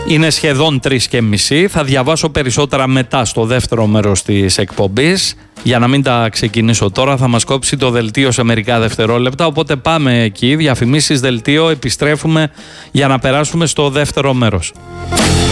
Είναι σχεδόν 3:30. Θα διαβάσω περισσότερα μετά στο δεύτερο μέρος της εκπομπής. Για να μην τα ξεκινήσω τώρα, θα μας κόψει το δελτίο σε μερικά δευτερόλεπτα. Οπότε πάμε εκεί, διαφημίσεις, δελτίο, επιστρέφουμε για να περάσουμε στο δεύτερο μέρος.